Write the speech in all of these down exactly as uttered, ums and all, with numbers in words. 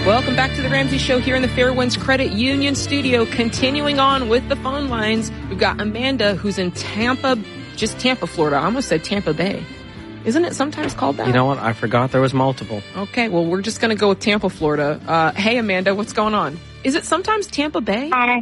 Welcome back to the Ramsey Show here in the Fairwinds Credit Union studio. Continuing on with the phone lines, we've got Amanda, who's in Tampa, just Tampa, Florida. I almost said Tampa Bay. Isn't it sometimes called that? You know what? I forgot there was multiple. Okay, well, we're just going to go with Tampa, Florida. Uh, hey, Amanda, what's going on? Is it sometimes Tampa Bay? Hi.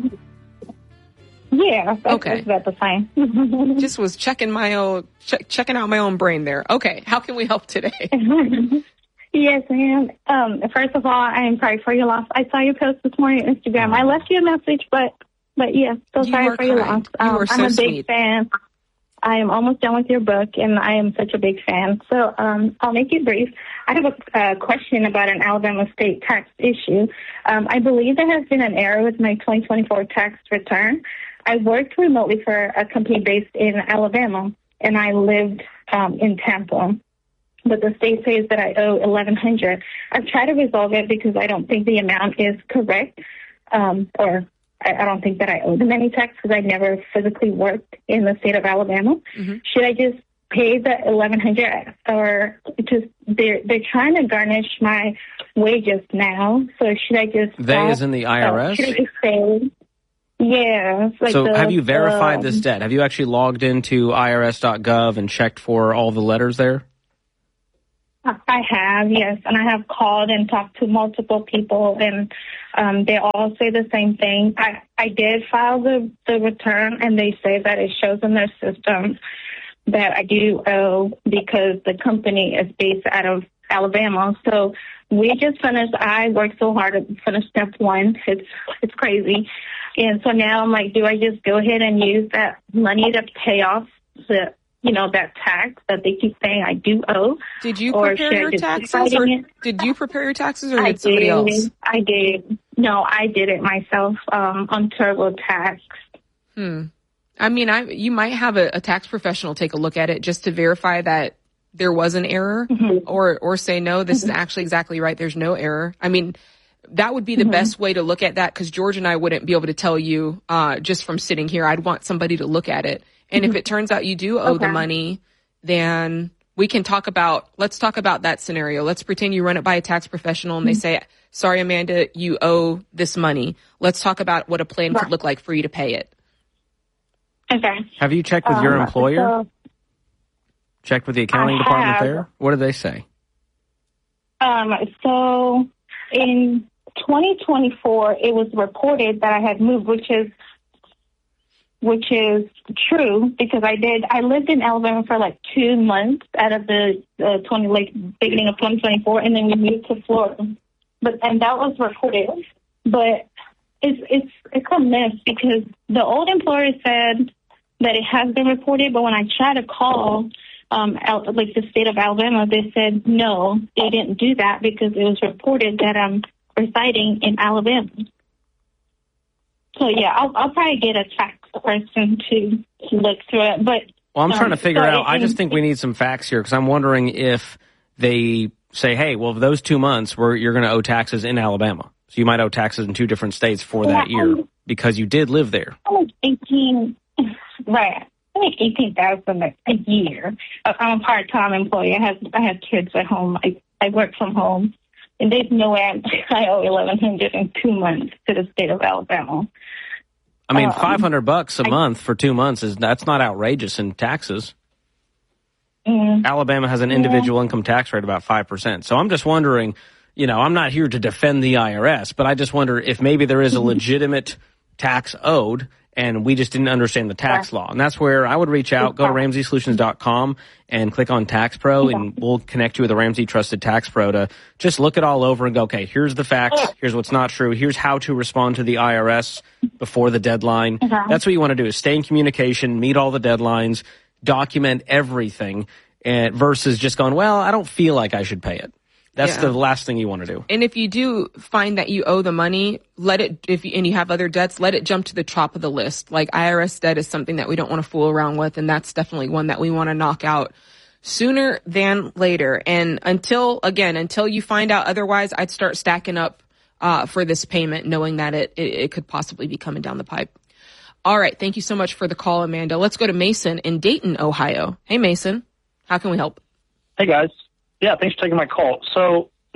Yeah, that's, okay. That's the same. Just was checking my own, check, checking out my own brain there. Okay, how can we help today? Yes, ma'am. Um, first of all, I am sorry for your loss. I saw your post this morning on Instagram. I left you a message, but but yeah, so you sorry for kind. your loss. Um, you are so I'm a big sweet. fan. I am almost done with your book, and I am such a big fan. So um, I'll make it brief. I have a uh, question about an Alabama state tax issue. Um, I believe there has been an error with my twenty twenty-four tax return. I worked remotely for a company based in Alabama, and I lived um, in Tampa. But the state says that I owe eleven hundred dollars. I've tried to resolve it because I don't think the amount is correct, um, or I, I don't think that I owe them any tax because I never physically worked in the state of Alabama. Mm-hmm. Should I just pay the eleven hundred dollars, or just they're they're trying to garnish my wages now? So should I just they is in the I R S? Uh, should I just say? Yeah. Like so the, have you verified um, this debt? Have you actually logged into I R S dot gov and checked for all the letters there? I have, yes, and I have called and talked to multiple people, and um, they all say the same thing. I, I did file the, the return, and they say that it shows in their system that I do owe because the company is based out of Alabama. So we just finished, I worked so hard to finish step one. It's, it's crazy. And so now I'm like, do I just go ahead and use that money to pay off the you know, that tax that they keep saying I do owe? Did you prepare your taxes, or did you prepare your taxes, or I did somebody did, else? I did. No, I did it myself um, on TurboTax. Hmm. I mean, I you might have a, a tax professional take a look at it just to verify that there was an error, mm-hmm. or or say no, this mm-hmm. is actually exactly right. There's no error. I mean, that would be the mm-hmm. best way to look at that, because George and I wouldn't be able to tell you uh, just from sitting here. I'd want somebody to look at it. And if it turns out you do owe okay. the money, then we can talk about, let's talk about that scenario. Let's pretend you run it by a tax professional and mm-hmm. they say, sorry, Amanda, you owe this money. Let's talk about what a plan right. could look like for you to pay it. Okay. Have you checked with um, your employer? So checked with the accounting I department have. there? What did they say? Um, so in twenty twenty-four, it was reported that I had moved, which is which is true because I did. I lived in Alabama for like two months out of the uh, twenty like beginning of twenty twenty-four, and then we moved to Florida. But and that was reported. But it's it's it's a mess because the old employer said that it has been reported, but when I tried to call um out like the state of Alabama, they said no, they didn't do that because it was reported that I'm residing in Alabama. So yeah, I'll I'll probably get a tax person to look through it. But well, I'm um, trying to figure so out. it, I just think we need some facts here because I'm wondering if they say, hey, well, those two months where you're going to owe taxes in Alabama, so you might owe taxes in two different states for yeah, that year um, because you did live there. I like eighteen, right? I like eighteen thousand a year. I'm a part-time employee. I have I have kids at home. I I work from home. And there's no way I owe eleven hundred in two months to the state of Alabama. I mean, um, five hundred bucks a I, month for two months is that's not outrageous in taxes. Mm, Alabama has an individual yeah. income tax rate of about five percent. So I'm just wondering, you know, I'm not here to defend the I R S, but I just wonder if maybe there is a legitimate tax owed and we just didn't understand the tax yeah. law. And that's where I would reach out, go to Ramsey Solutions dot com and click on Tax Pro, and we'll connect you with a Ramsey Trusted Tax Pro to just look it all over and go, okay, here's the facts, here's what's not true, here's how to respond to the I R S before the deadline. Okay. That's what you want to do, is stay in communication, meet all the deadlines, document everything, and versus just going, well, I don't feel like I should pay it. That's yeah. the last thing you want to do. And if you do find that you owe the money, let it, if you, and you have other debts, let it jump to the top of the list. Like I R S debt is something that we don't want to fool around with, and that's definitely one that we want to knock out sooner than later. And until, again, until you find out otherwise, I'd start stacking up uh, for this payment, knowing that it, it, it could possibly be coming down the pipe. All right. Thank you so much for the call, Amanda. Let's go to Mason in Dayton, Ohio. Hey, Mason. How can we help? Hey, guys. Yeah, thanks for taking my call. So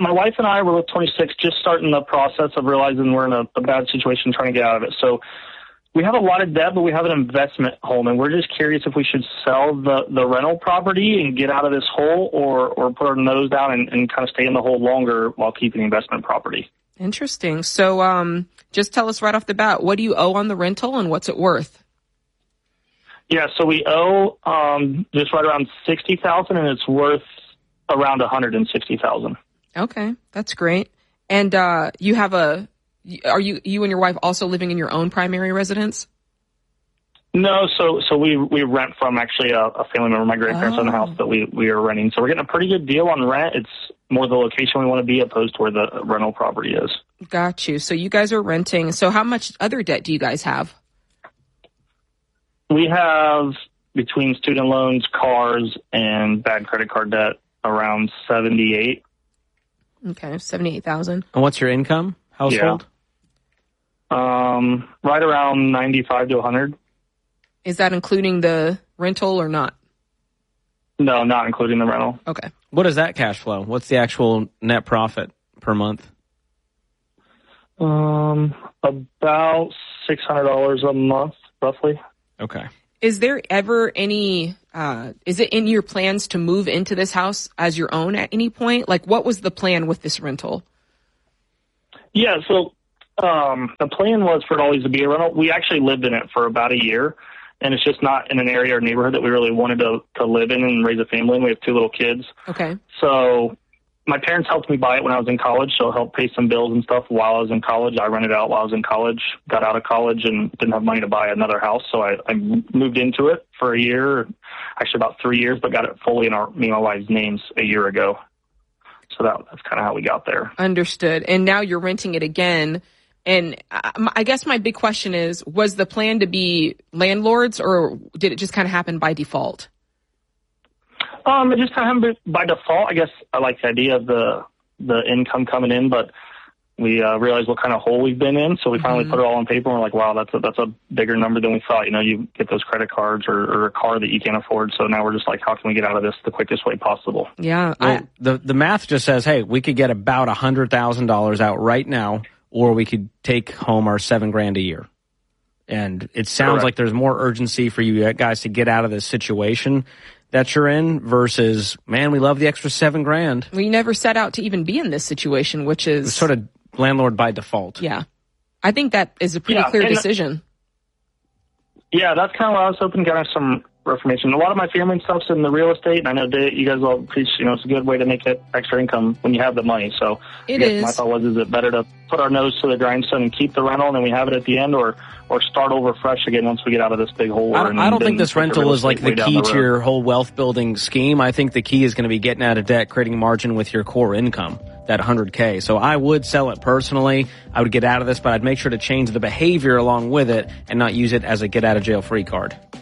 my wife and I were with twenty-six, just starting the process of realizing we're in a, a bad situation, trying to get out of it. So we have a lot of debt, but we have an investment home, and we're just curious if we should sell the, the rental property and get out of this hole, or, or put our nose down and, and kind of stay in the hole longer while keeping the investment property. Interesting. So um, just tell us right off the bat, what do you owe on the rental and what's it worth? Yeah, so we owe um, just right around sixty thousand dollars, and it's worth around one hundred sixty thousand dollars. Okay, that's great. And uh, you have a Are you you and your wife also living in your own primary residence? No, so so we we rent from actually a, a family member. My grandparents oh. own the house that we, we are renting. So we're getting a pretty good deal on rent. It's more the location we want to be opposed to where the rental property is. Got you. So you guys are renting. So how much other debt do you guys have? We have, between student loans, cars, and bad credit card debt, around seventy-eight. Okay, seventy-eight thousand. And what's your income household? Yeah. Um, right around ninety-five to one hundred. Is that including the rental or not? No, not including the rental. Okay. What is that cash flow? What's the actual net profit per month? Um, about six hundred dollars a month, roughly. Okay. Is there ever any, uh, is it in your plans to move into this house as your own at any point? Like, what was the plan with this rental? Yeah, so um, the plan was for it always to be a rental. We actually lived in it for about a year, and it's just not in an area or neighborhood that we really wanted to, to live in and raise a family in. We have two little kids. Okay. So my parents helped me buy it when I was in college, so it helped pay some bills and stuff while I was in college. I rented out while I was in college, got out of college, and didn't have money to buy another house, so I, I moved into it for a year, actually about three years, but got it fully in our, me and my wife's names a year ago. So that, that's kind of how we got there. Understood. And now you're renting it again. And I, I guess my big question is, was the plan to be landlords, or did it just kind of happen by default? Um, it just kind of happened by default. I guess I like the idea of the the income coming in, but we uh, realized what kind of hole we've been in, so we finally mm-hmm. put it all on paper, and we're like, wow, that's a, that's a bigger number than we thought. You know, you get those credit cards or, or a car that you can't afford, so now we're just like, how can we get out of this the quickest way possible? Yeah. Well, I, the, the math just says, hey, we could get about one hundred thousand dollars out right now, or we could take home our seven grand a year. And it sounds Correct. Like there's more urgency for you guys to get out of this situation that you're in versus, man, we love the extra seven grand. We never set out to even be in this situation, which is it's sort of landlord by default. Yeah. I think that is a pretty yeah, clear decision. Yeah, that's kind of what I was hoping to get some information. A lot of my family and stuff's in the real estate, and I know that you guys all preach, you know, it's a good way to make that extra income when you have the money. So it I guess is. My thought was, is it better to put our nose to the grindstone and keep the rental and then we have it at the end, or or start over fresh again once we get out of this big hole? I don't, I don't think this rental is like the key the to your whole wealth building scheme. I think the key is going to be getting out of debt, creating margin with your core income, that one hundred K. So I would sell it personally. I would get out of this, but I'd make sure to change the behavior along with it and not use it as a get out of jail free card.